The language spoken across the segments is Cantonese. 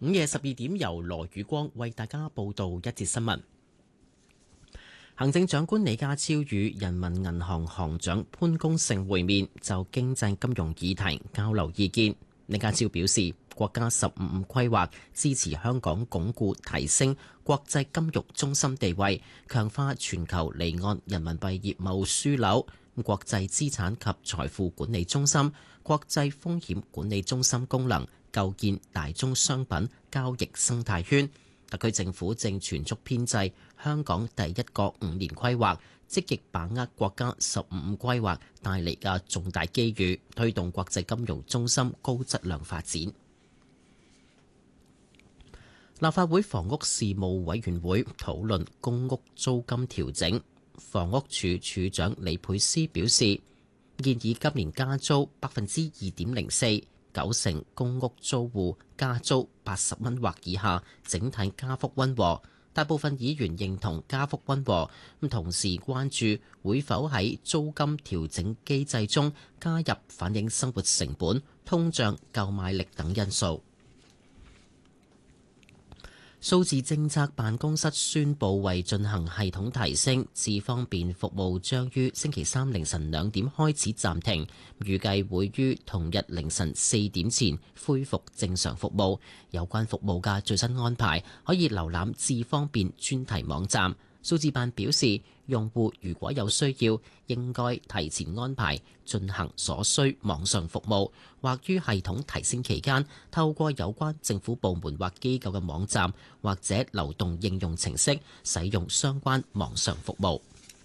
午夜12點由羅宇光為大家報道一節新聞。行政長官李家超與人民銀行行長潘功勝會面，就經濟金融議題交流意見。李家超表示，國家15規劃支持香港鞏固提升國際金融中心地位，強化全球離岸人民幣業務樞紐、國際資產及財富管理中心、國際風險管理中心功能，構建大宗商品交易生態圈。特區政府正全速編製香港第一個5年規劃，積極把握國家15規劃帶嚟嘅重大機遇，推動國際金融中心高質量發展。立法會房屋事務委員會討論公屋租金調整，房屋署署長李佩斯表示，建議今年加租2.04%。90%公屋租戶加租80蚊或以下，整體加幅溫和。大部分議員認同加幅溫和，同時關注會否喺租金調整機制中加入反映生活成本、通脹、購買力等因素。數字政策辦公室宣布，為進行系統提升，智方便服務將於星期三凌晨2點開始暫停，預計會於同日凌晨4點前恢復正常服務。有關服務嘅最新安排可以瀏覽智方便專題網站。數字辦表示，用戶如果有需要，應該提前安排進行所需網上服務，或於系統提升期間透過有關政府部門或機構嘅網站或者流動應用程式使用相關網上服務。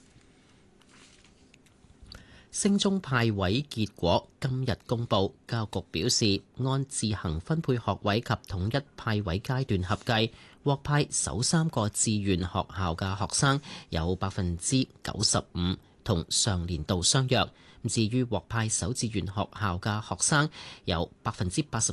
升中派位結果今日公佈，教育局表示，按自行分配學位及統一派位階段合計，獲派首3個志願學校嘅學生有95%同上年度相若。至於獲派首志願學校嘅學生有84%